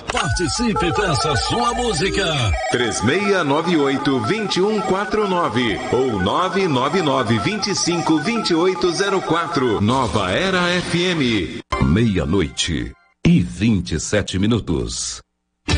Participe, peça sua música. 3698-2149 ou 999-252804. Nova Era FM. 00:27.